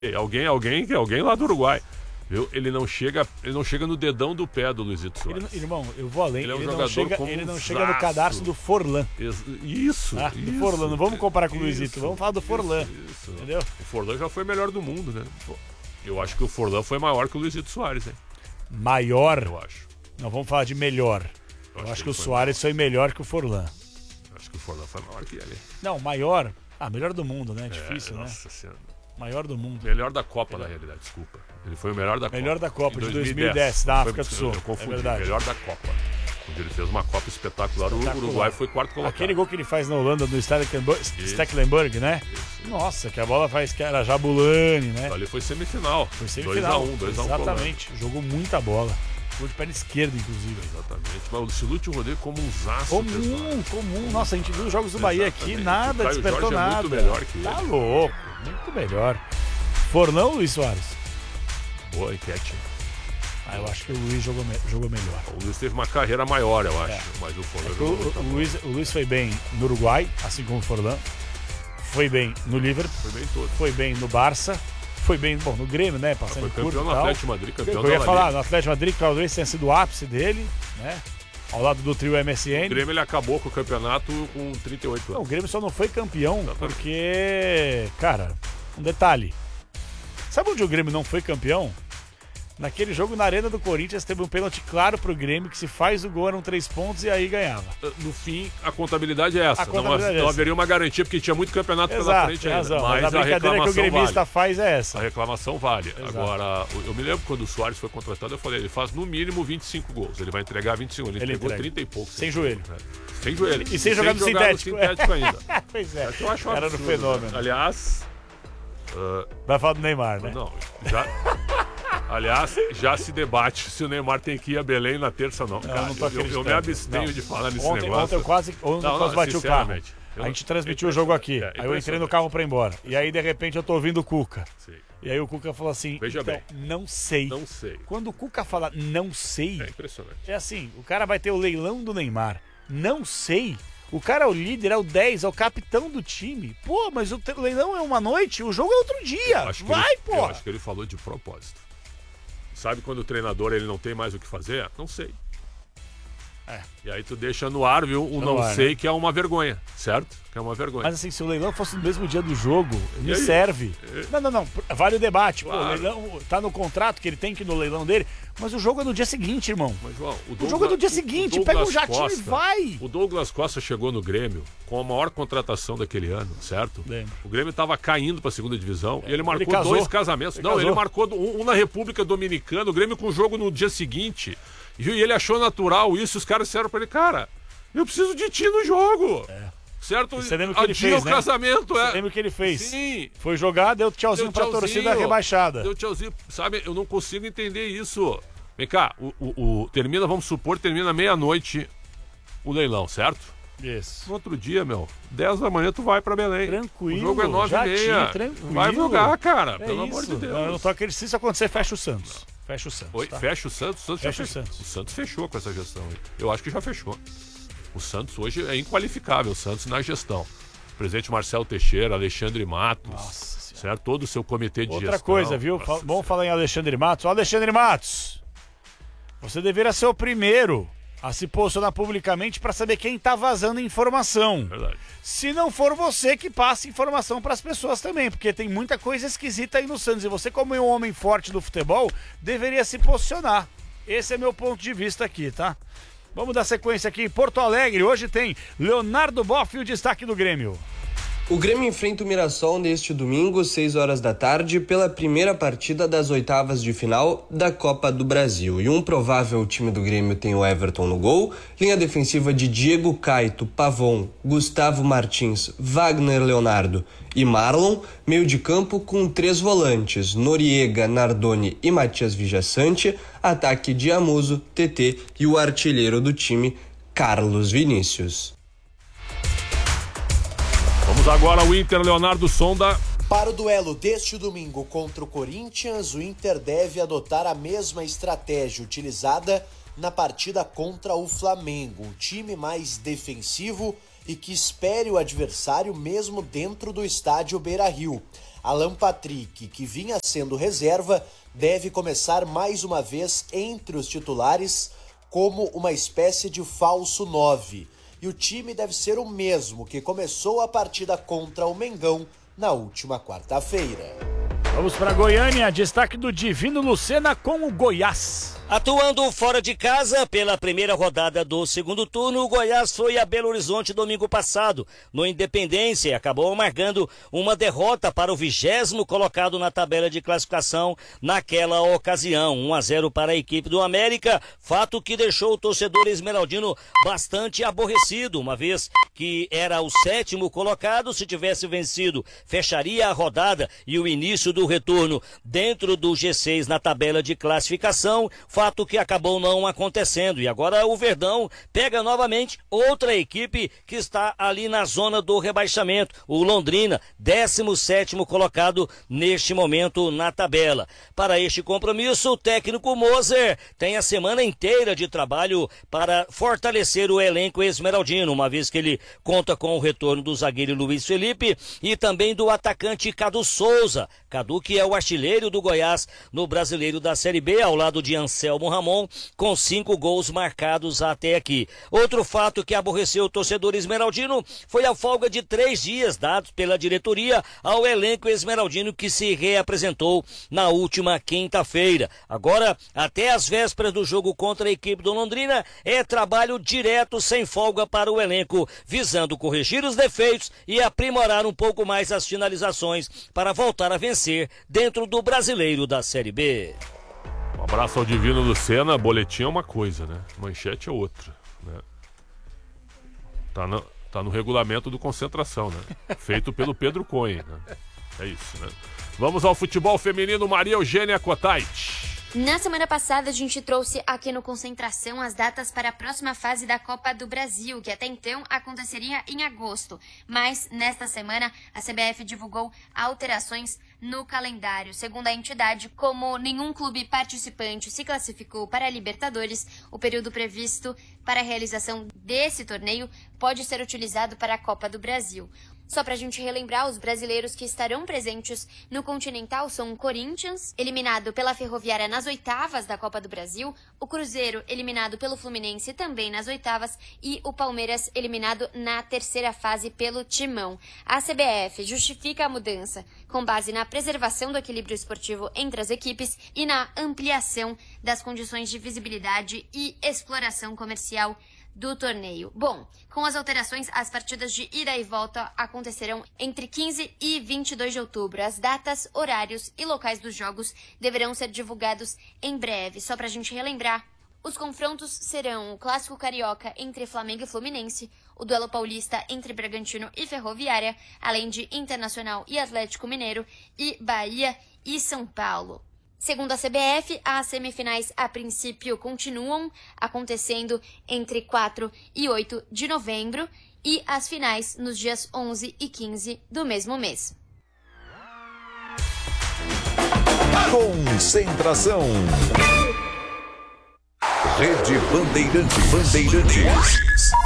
Alguém lá do Uruguai. Viu? Ele não chega no dedão do pé do Luizito Soares. Irmão, eu vou além. Ele é um jogador ele não chega no cadastro do Forlan. Isso. Do Forlan. Não vamos comparar com o Luizito. Vamos falar do Forlan. Isso. Entendeu? O Forlan já foi o melhor do mundo, né? Eu acho que o Forlan foi maior que o Luizito Soares, hein? Maior? Eu acho. Não, vamos falar de melhor. Eu acho que o Soares foi melhor que o Forlan. Acho que o Forlan foi maior que ele. Não, maior. Melhor do mundo, né? Difícil, né? Nossa Senhora. Maior do mundo. Melhor da Copa, na realidade, desculpa. Ele foi o melhor da Copa. Melhor da Copa de 2010, da África do Sul. Eu confundi. É verdade. Melhor da Copa. Quando ele fez uma Copa espetacular, o Uruguai foi quarto colocado. Aquele gol que ele faz na Holanda, no Stecklenburg, né? Isso. Nossa, que a bola faz que era Jabulani, né? Ali foi semifinal. Foi semifinal. 2x1. Exatamente. Jogou muita bola. Gol de perna esquerda, inclusive. Exatamente. Mas o Silúcio Rodrigo como um zaço. Comum. Nossa, a gente viu os jogos do Bahia aqui, nada, despertou Jorge nada. É muito melhor que ele. Tá louco, muito melhor. Forlan ou Luiz Soares? Boa enquete. Eu acho que o Luiz jogou melhor. O Luiz teve uma carreira maior, eu acho. Mas o Forlan o Luiz foi bem no Uruguai, assim como o Forlan. Foi bem no Liverpool. Foi bem todo. Foi bem no Barça. Foi bem, no Grêmio, né? Passando foi campeão no Atlético Madrid, campeão Eu ia falar, no Atlético Madrid, que talvez tenha sido o ápice dele, né? Ao lado do trio MSN. O Grêmio ele acabou com o campeonato com 38 anos. Não, o Grêmio só não foi campeão porque, cara, um detalhe. Sabe onde o Grêmio não foi campeão? Naquele jogo na Arena do Corinthians teve um pênalti claro pro Grêmio que se faz o gol eram 3 pontos e aí ganhava. No fim, a contabilidade é essa. Não haveria uma garantia porque tinha muito campeonato pela frente ainda. Razão, mas a brincadeira que o gremista faz é essa. A reclamação vale. Exato. Agora, eu me lembro quando o Soares foi contratado, eu falei, ele faz no mínimo 25 gols. Ele vai entregar 25. Ele entregou 30 e poucos. Sem joelho. Sem joelho. E sem jogar no sintético ainda. Pois é. Eu acho era no fenômeno. Aliás... vai falar do Neymar, né? Não, já... Aliás, já se debate se o Neymar tem que ir a Belém na terça ou não. Cara, eu me abstenho de falar nesse negócio. Ontem eu quase bati o carro. A gente transmitiu o jogo aqui. Aí eu entrei no carro pra ir embora. E aí, de repente, eu tô ouvindo o Cuca. Sim. E aí o Cuca falou assim, Veja bem. Não sei. Quando o Cuca fala não sei, é impressionante. É assim, o cara vai ter o leilão do Neymar. Não sei. O cara é o líder, é o 10, é o capitão do time. Pô, mas o leilão é uma noite, o jogo é outro dia. Pô. Eu acho que ele falou de propósito. Sabe quando o treinador ele não tem mais o que fazer? Não sei. E aí tu deixa no ar, viu? O não sei, né? Que é uma vergonha, certo? Que é uma vergonha. Mas assim, se o leilão fosse no mesmo dia do jogo, me serve. Não. Vale o debate. Claro. Pô, o leilão tá no contrato que ele tem que ir no leilão dele, mas o jogo é no dia seguinte, irmão. Mas, João, o jogo é no dia seguinte, pega um jatinho e vai. O Douglas Costa chegou no Grêmio com a maior contratação daquele ano, certo? Lembro. O Grêmio tava caindo pra segunda divisão e ele marcou 2 casamentos. Ele marcou um na República Dominicana, o Grêmio com o jogo no dia seguinte. E ele achou natural isso, os caras disseram pra ele, cara, eu preciso de ti no jogo. Certo? Você lembra o que ele fez, né? Casamento, Você lembra o que ele fez? Sim. Foi jogar, deu tchauzinho pra torcida rebaixada. Deu tchauzinho, sabe? Eu não consigo entender isso. Vem cá, termina, vamos supor, termina meia-noite o leilão, certo? Isso. No outro dia, 10 da manhã tu vai pra Belém. Tranquilo. O jogo é 9h30. Tranquilo. Vai jogar, cara, pelo amor de Deus. Eu não tô acreditando. Se isso acontecer, fecha o Santos. Fecha o Santos. Oi, tá? Fecha o Santos? Fecha o Santos. O Santos fechou com essa gestão. Eu acho que já fechou. O Santos hoje é inqualificável, o Santos na gestão. O presidente Marcelo Teixeira, Alexandre Matos, certo? Todo o seu comitê de gestão. Outra coisa, viu? Vamos falar em Alexandre Matos. Alexandre Matos, você deveria ser o primeiro a se posicionar publicamente para saber quem tá vazando informação. Verdade. Se não for você que passe informação para as pessoas também, porque tem muita coisa esquisita aí no Santos. E você, como um homem forte do futebol, deveria se posicionar. Esse é meu ponto de vista aqui, tá? Vamos dar sequência aqui em Porto Alegre. Hoje tem Leonardo Boff, o destaque do Grêmio. O Grêmio enfrenta o Mirassol neste domingo, 6 horas da tarde, pela primeira partida das oitavas de final da Copa do Brasil. E um provável time do Grêmio tem o Everton no gol, linha defensiva de Diego Caito, Pavon, Gustavo Martins, Wagner Leonardo e Marlon, meio de campo com 3 volantes, Noriega, Nardoni e Matias Vijaçante, ataque de Amuso, TT e o artilheiro do time, Carlos Vinícius. Vamos agora ao Inter, Leonardo Sonda. Para o duelo deste domingo contra o Corinthians, o Inter deve adotar a mesma estratégia utilizada na partida contra o Flamengo. Um time mais defensivo e que espere o adversário mesmo dentro do estádio Beira-Rio. Alan Patrick, que vinha sendo reserva, deve começar mais uma vez entre os titulares como uma espécie de falso 9. E o time deve ser o mesmo que começou a partida contra o Mengão na última quarta-feira. Vamos para Goiânia, destaque do Divino Lucena com o Goiás. Atuando fora de casa pela primeira rodada do segundo turno, o Goiás foi a Belo Horizonte domingo passado, no Independência, e acabou amargando uma derrota para o 20º colocado na tabela de classificação naquela ocasião. 1-0 para a equipe do América, fato que deixou o torcedor esmeraldino bastante aborrecido, uma vez que era o 7º colocado. Se tivesse vencido, fecharia a rodada e o início do retorno dentro do G6 na tabela de classificação, fato que acabou não acontecendo. E agora o Verdão pega novamente outra equipe que está ali na zona do rebaixamento, o Londrina, 17º colocado neste momento na tabela. Para este compromisso, o técnico Moser tem a semana inteira de trabalho para fortalecer o elenco esmeraldino, uma vez que ele conta com o retorno do zagueiro Luiz Felipe e também do atacante Cadu Souza. Cadu, que é o artilheiro do Goiás no Brasileiro da Série B, ao lado de Anselmo Ramon, com 5 gols marcados até aqui. Outro fato que aborreceu o torcedor esmeraldino foi a folga de 3 dias dados pela diretoria ao elenco esmeraldino, que se reapresentou na última quinta-feira. Agora, até as vésperas do jogo contra a equipe do Londrina, é trabalho direto sem folga para o elenco, visando corrigir os defeitos e aprimorar um pouco mais as finalizações para voltar a vencer dentro do Brasileiro da Série B. Um abraço ao Divino Lucena. Boletim é uma coisa, né? Manchete é outra, né? Tá no regulamento do Concentração, né? Feito pelo Pedro Cohen, né? É isso, né? Vamos ao futebol feminino. Maria Eugênia Cotait. Na semana passada, a gente trouxe aqui no Concentração as datas para a próxima fase da Copa do Brasil, que até então aconteceria em agosto. Mas, nesta semana, a CBF divulgou alterações no calendário. Segundo a entidade, como nenhum clube participante se classificou para a Libertadores, o período previsto para a realização desse torneio pode ser utilizado para a Copa do Brasil. Só pra gente relembrar, os brasileiros que estarão presentes no Continental são o Corinthians, eliminado pela Ferroviária nas oitavas da Copa do Brasil, o Cruzeiro, eliminado pelo Fluminense também nas oitavas, e o Palmeiras, eliminado na terceira fase pelo Timão. A CBF justifica a mudança com base na preservação do equilíbrio esportivo entre as equipes e na ampliação das condições de visibilidade e exploração comercial do torneio. Bom, com as alterações, as partidas de ida e volta acontecerão entre 15 e 22 de outubro. As datas, horários e locais dos jogos deverão ser divulgados em breve. Só pra gente relembrar, os confrontos serão o Clássico Carioca entre Flamengo e Fluminense, o Duelo Paulista entre Bragantino e Ferroviária, além de Internacional e Atlético Mineiro e Bahia e São Paulo. Segundo a CBF, as semifinais a princípio continuam acontecendo entre 4 e 8 de novembro e as finais nos dias 11 e 15 do mesmo mês. Concentração. Rede Bandeirantes.